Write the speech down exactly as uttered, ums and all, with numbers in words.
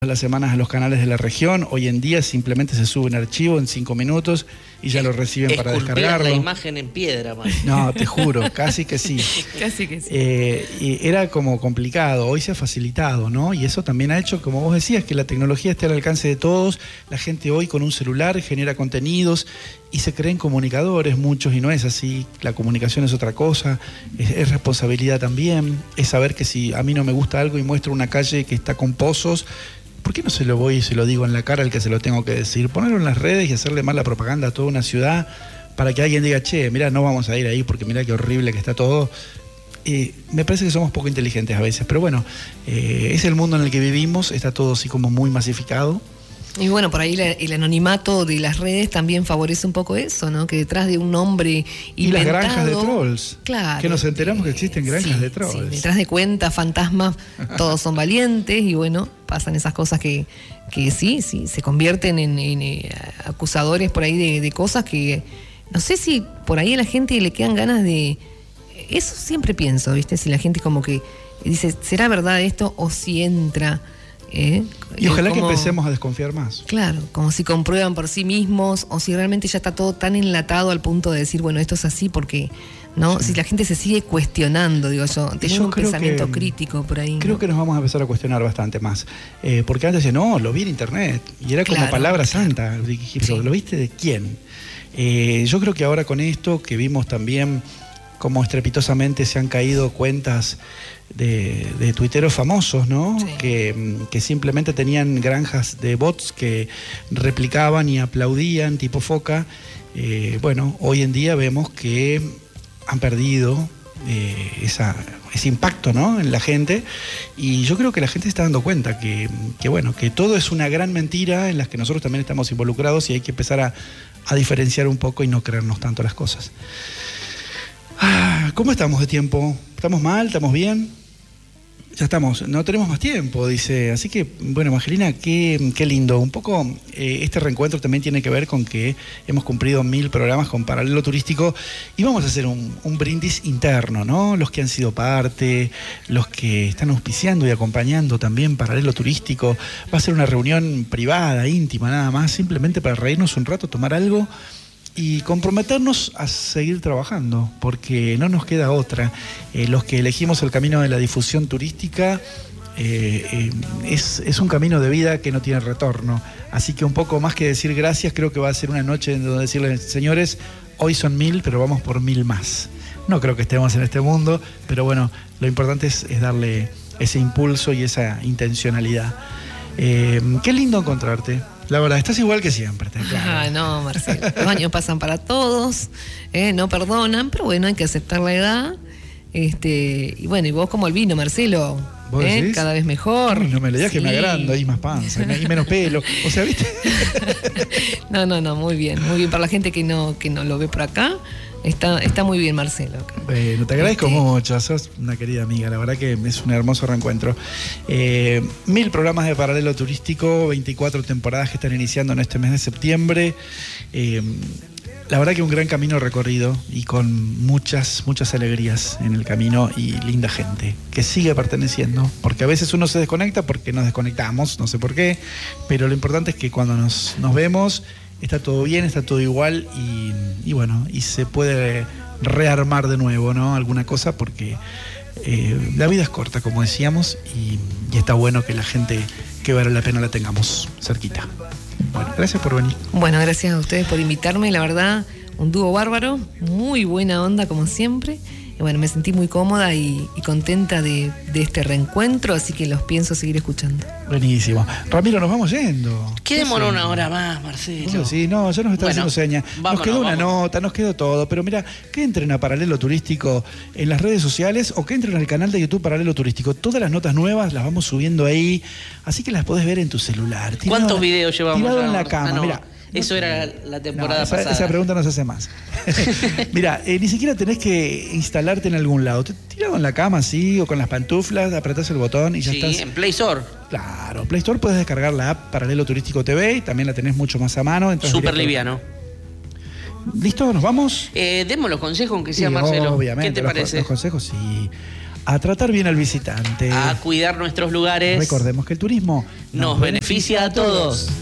las semanas a los canales de la región. Hoy en día simplemente se sube un archivo en cinco minutos y ya es, lo reciben para descargarlo. La imagen en piedra, man. No, te juro, casi que sí. Casi que sí. Eh, y era como complicado, hoy se ha facilitado, ¿no? Y eso también ha hecho, como vos decías, que la tecnología esté al alcance de todos. La gente hoy con un celular genera contenidos y se creen comunicadores, muchos, y no es así. La comunicación es otra cosa, es, es responsabilidad también, es saber que si a mí no me gusta algo y muestro una calle que está con pozos, ¿por qué no se lo voy y se lo digo en la cara al que se lo tengo que decir? Ponerlo en las redes y hacerle mala propaganda a toda una ciudad para que alguien diga, che, mira, no vamos a ir ahí porque mira qué horrible que está todo. Eh, me parece que somos poco inteligentes a veces, pero bueno, eh, es el mundo en el que vivimos, está todo así como muy masificado. Y bueno, por ahí la, el anonimato de las redes también favorece un poco eso, ¿no? Que detrás de un nombre inventado... Y las granjas de trolls. Claro. Que nos enteramos que existen granjas sí, de trolls. Sí, detrás de cuentas, fantasmas, todos son valientes y bueno, pasan esas cosas que, que sí, sí, se convierten en, en eh, acusadores por ahí de, de cosas que... No sé si por ahí a la gente le quedan ganas de... Eso siempre pienso, ¿viste? Si la gente como que dice, ¿será verdad esto? O si entra... ¿Eh? Y ojalá como, que empecemos a desconfiar más. Claro, como si comprueban por sí mismos o si realmente ya está todo tan enlatado al punto de decir, bueno, esto es así porque, ¿no? Sí. Si la gente se sigue cuestionando, digo yo, teniendo un pensamiento que, crítico por ahí. Creo ¿no? que nos vamos a empezar a cuestionar bastante más. Eh, porque antes decían, no, lo vi en internet. Y era como claro, palabra claro. santa. Sí. ¿Lo viste de quién? Eh, yo creo que ahora con esto, que vimos también cómo estrepitosamente se han caído cuentas de, de tuiteros famosos, ¿no? Sí. Que, que simplemente tenían granjas de bots que replicaban y aplaudían, tipo foca. Eh, bueno, hoy en día vemos que han perdido eh, esa, ese impacto, ¿no? En la gente. Y yo creo que la gente se está dando cuenta que, que, bueno, que todo es una gran mentira en las que nosotros también estamos involucrados y hay que empezar a, a diferenciar un poco y no creernos tanto las cosas. ¿Cómo estamos de tiempo? ¿Estamos mal? ¿Estamos bien? Ya estamos, no tenemos más tiempo, dice. Así que, bueno, Angelina, qué, qué lindo. Un poco eh, este reencuentro también tiene que ver con que hemos cumplido mil programas con Paralelo Turístico y vamos a hacer un, un brindis interno, ¿no? Los que han sido parte, los que están auspiciando y acompañando también Paralelo Turístico. Va a ser una reunión privada, íntima, nada más, simplemente para reírnos un rato, tomar algo y comprometernos a seguir trabajando, porque no nos queda otra. Eh, los que elegimos el camino de la difusión turística eh, eh, es, es un camino de vida que no tiene retorno. Así que un poco más que decir gracias, creo que va a ser una noche en donde decirles, señores, hoy son mil, pero vamos por mil más. No creo que estemos en este mundo, pero bueno, lo importante es, es darle ese impulso y esa intencionalidad. Eh, qué lindo encontrarte. La verdad, estás igual que siempre. Claro. Ah, no, Marcelo. Los años pasan para todos, eh, no perdonan, pero bueno, hay que aceptar la edad. Este, y bueno, y vos como el vino, Marcelo, ¿Vos ¿eh? decís? Cada vez mejor. Ay, no me le digas sí. que me agrando, hay más panza y menos pelo. O sea, ¿viste? No, no, no, muy bien, muy bien. Para la gente que no, que no lo ve por acá, está, está muy bien, Marcelo. Bueno, te agradezco este... mucho, sos una querida amiga, la verdad que es un hermoso reencuentro. Eh, mil programas de Paralelo Turístico, veinticuatro temporadas que están iniciando en este mes de septiembre. Eh, la verdad que un gran camino recorrido y con muchas, muchas alegrías en el camino y linda gente que sigue perteneciendo, porque a veces uno se desconecta porque nos desconectamos, no sé por qué, pero lo importante es que cuando nos, nos vemos está todo bien, está todo igual y, y bueno, y se puede rearmar de nuevo, ¿no? Alguna cosa porque eh, la vida es corta, como decíamos, y, y está bueno que la gente que vale la pena la tengamos cerquita. Bueno, gracias por venir. Bueno, gracias a ustedes por invitarme, la verdad, un dúo bárbaro, muy buena onda como siempre. Y bueno, me sentí muy cómoda y, y contenta de, de este reencuentro, así que los pienso seguir escuchando. Buenísimo. Ramiro, nos vamos yendo. Quedémonos una hora más, Marcelo. Sí, no, ya nos está bueno, haciendo señas. Nos quedó una vámonos. nota, nos quedó todo, pero mira, que entren a Paralelo Turístico en las redes sociales o que entren al canal de YouTube Paralelo Turístico. Todas las notas nuevas las vamos subiendo ahí, así que las podés ver en tu celular. Tirado, ¿Cuántos videos llevamos? Tirado ya, en la Marcelo? cama, Ah, no. mira. Eso era la temporada no, esa, pasada. Esa pregunta no se hace más. Mira, eh, ni siquiera tenés que instalarte en algún lado. Te tirado en la cama así o con las pantuflas, apretás el botón y ya sí, estás. en Play Store. Claro, Play Store puedes descargar la app Paralelo Turístico T V y también la tenés mucho más a mano. Súper liviano. ¿Listo? ¿Nos vamos? Eh, demos los consejos, aunque sea, Sí, Marcelo. obviamente, ¿Qué te los, parece? Los consejos, sí. a tratar bien al visitante. A cuidar nuestros lugares. Recordemos que el turismo nos beneficia a todos.